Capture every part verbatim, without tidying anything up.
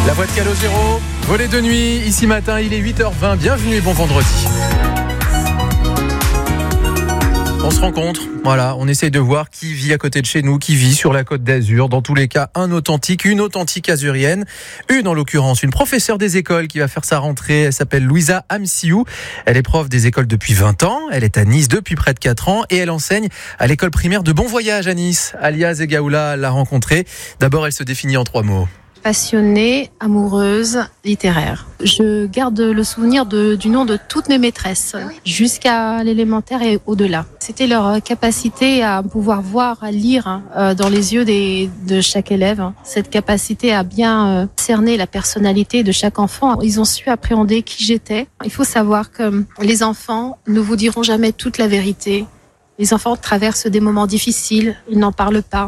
La voix de Calogero, volet de nuit, ici matin, il est huit heures vingt, bienvenue et bon vendredi. On se rencontre, voilà, on essaye de voir qui vit à côté de chez nous, qui vit sur la Côte d'Azur. Dans tous les cas, un authentique, une authentique azurienne. Une, en l'occurrence, une professeure des écoles qui va faire sa rentrée. Elle s'appelle Louisa Amsiou. Elle est prof des écoles depuis vingt ans. Elle est à Nice depuis près de quatre ans et elle enseigne à l'école primaire de Bon Voyage à Nice. Alia Zegaoula l'a rencontrée. D'abord, elle se définit en trois mots. Passionnée, amoureuse, littéraire. Je garde le souvenir de, du nom de toutes mes maîtresses, jusqu'à l'élémentaire et au-delà. C'était leur capacité à pouvoir voir, à lire euh, dans les yeux des, de chaque élève. Cette capacité à bien euh, cerner la personnalité de chaque enfant. Ils ont su appréhender qui j'étais. Il faut savoir que les enfants ne vous diront jamais toute la vérité. Les enfants traversent des moments difficiles, ils n'en parlent pas.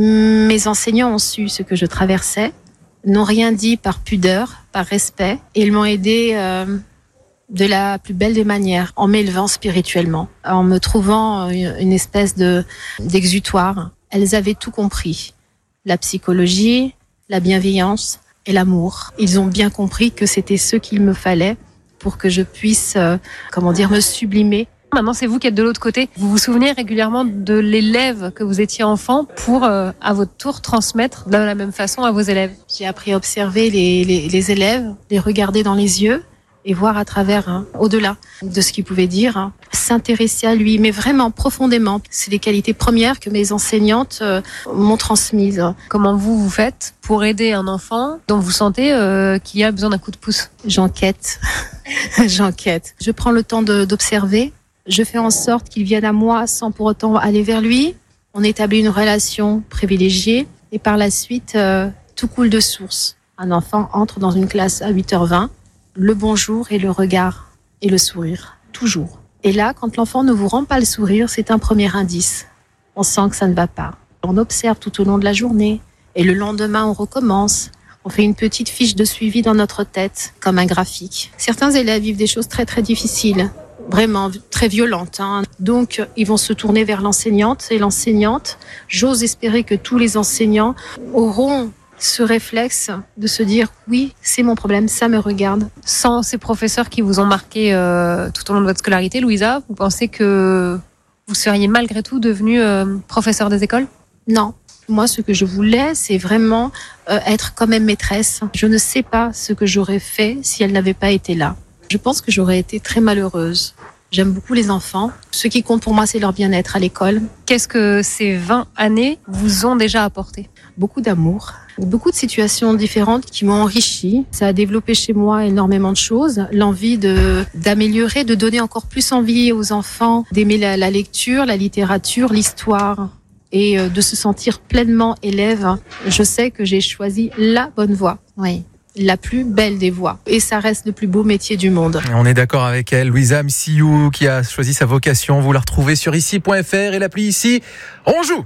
Mes enseignants ont su ce que je traversais, n'ont rien dit par pudeur, par respect, et ils m'ont aidé euh, de la plus belle des manières, en m'élevant spirituellement, en me trouvant une espèce de d'exutoire. Elles avaient tout compris, la psychologie, la bienveillance et l'amour. Ils ont bien compris que c'était ce qu'il me fallait pour que je puisse, euh, comment dire, me sublimer. Maintenant, c'est vous qui êtes de l'autre côté. Vous vous souvenez régulièrement de l'élève que vous étiez enfant pour, euh, à votre tour, transmettre de la même façon à vos élèves. J'ai appris à observer les, les, les élèves, les regarder dans les yeux et voir à travers, hein, au-delà de ce qu'ils pouvaient dire, hein, s'intéresser à lui, mais vraiment profondément. C'est les qualités premières que mes enseignantes euh, m'ont transmises. Comment vous, vous faites pour aider un enfant dont vous sentez euh, qu'il a besoin d'un coup de pouce ? J'enquête. J'enquête. Je prends le temps de, d'observer. Je fais en sorte qu'il vienne à moi sans pour autant aller vers lui. On établit une relation privilégiée et par la suite, euh, tout coule de source. Un enfant entre dans une classe à huit heures vingt, le bonjour et le regard et le sourire, toujours. Et là, quand l'enfant ne vous rend pas le sourire, c'est un premier indice. On sent que ça ne va pas. On observe tout au long de la journée et le lendemain, on recommence. On fait une petite fiche de suivi dans notre tête, comme un graphique. Certains élèves vivent des choses très très difficiles. Vraiment très violente, hein. Donc ils vont se tourner vers l'enseignante et l'enseignante, j'ose espérer que tous les enseignants auront ce réflexe de se dire oui, c'est mon problème, ça me regarde. Sans ces professeurs qui vous ont marqué euh, tout au long de votre scolarité, Louisa, vous pensez que vous seriez malgré tout devenue euh, professeure des écoles ? Non. Moi, ce que je voulais, c'est vraiment euh, être quand même maîtresse. Je ne sais pas ce que j'aurais fait si elle n'avait pas été là. Je pense que j'aurais été très malheureuse. J'aime beaucoup les enfants. Ce qui compte pour moi, c'est leur bien-être à l'école. Qu'est-ce que ces vingt années vous ont déjà apporté ? Beaucoup d'amour, beaucoup de situations différentes qui m'ont enrichi. Ça a développé chez moi énormément de choses. L'envie de, d'améliorer, de donner encore plus envie aux enfants, d'aimer la, la lecture, la littérature, l'histoire et de se sentir pleinement élève. Je sais que j'ai choisi la bonne voie. Oui. La plus belle des voies. Et ça reste le plus beau métier du monde. On est d'accord avec elle, Louisa Amsiou, qui a choisi sa vocation. Vous la retrouvez sur ici point f r et l'appli Ici. On joue.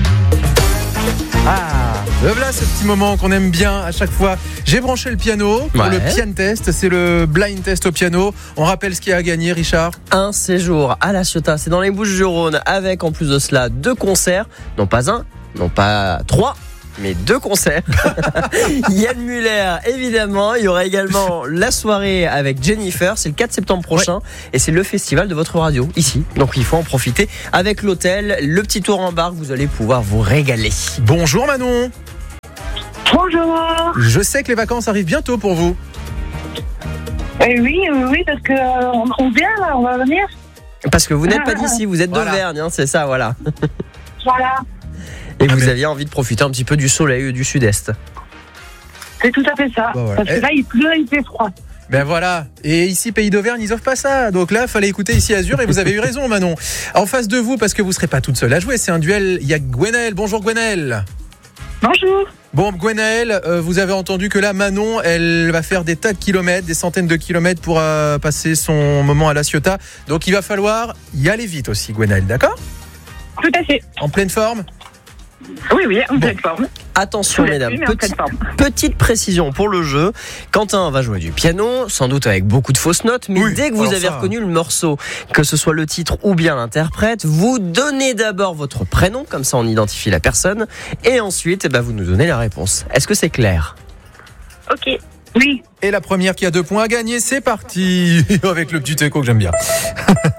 Ah, le voilà ce petit moment qu'on aime bien à chaque fois. J'ai branché le piano pour ouais. le piano test. C'est le blind test au piano. On rappelle ce qu'il y a à gagner, Richard. Un séjour à La Ciotat, c'est dans les Bouches-du-Rhône, avec en plus de cela deux concerts. Non pas un, non pas trois, mais deux concerts. Yann Muller, évidemment. Il y aura également la soirée avec Jennifer. C'est le quatre septembre prochain. Ouais. Et c'est le festival de votre radio, ici. Donc il faut en profiter. Avec l'hôtel, le petit tour en barque, vous allez pouvoir vous régaler. Bonjour Manon. Bonjour. Je sais que les vacances arrivent bientôt pour vous. Eh oui, oui, oui, parce que euh, on vient là, on va venir. Parce que vous n'êtes pas d'ici, vous êtes voilà. d'Auvergne, hein, c'est ça, voilà. Voilà. Et vous aviez envie de profiter un petit peu du soleil du sud-est. C'est tout à fait ça. Bon, voilà. Parce que là, il pleut et il fait froid. Ben voilà. Et ici, Pays d'Auvergne, ils offrent pas ça. Donc là, il fallait écouter Ici Azur et vous avez eu raison, Manon. En face de vous, parce que vous serez pas toute seule à jouer, c'est un duel. Il y a Gwenaëlle. Bonjour Gwenaëlle. Bonjour. Bon, Gwenaëlle, euh, vous avez entendu que là, Manon, elle va faire des tas de kilomètres, des centaines de kilomètres pour euh, passer son moment à La Ciotat. Donc il va falloir y aller vite aussi, Gwenaëlle, d'accord ? Tout à fait. En pleine forme ? Oui, oui, en bon. pleine forme. Attention, mesdames, petite, petite précision pour le jeu. Quentin va jouer du piano, sans doute avec beaucoup de fausses notes, mais oui, dès que vous avez ça... reconnu le morceau, que ce soit le titre ou bien l'interprète, vous donnez d'abord votre prénom, comme ça on identifie la personne, et ensuite, bah, vous nous donnez la réponse. Est-ce que c'est clair ? Ok. Oui. Et la première qui a deux points à gagner, c'est parti avec le petit écho que j'aime bien.